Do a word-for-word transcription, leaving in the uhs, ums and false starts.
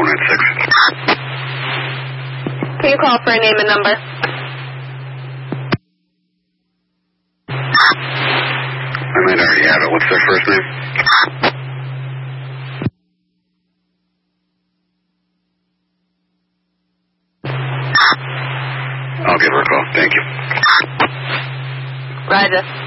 four nine six. Can you call for a name and number? I might already have it. What's their first name? I'll give her a call. Thank you. Roger.